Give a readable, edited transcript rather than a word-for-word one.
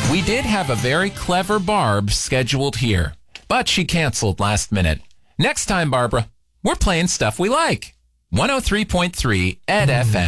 We did have a very clever Barb scheduled here, but she canceled last minute. Next time, Barbara, we're playing stuff we like. 103.3 Ed FM.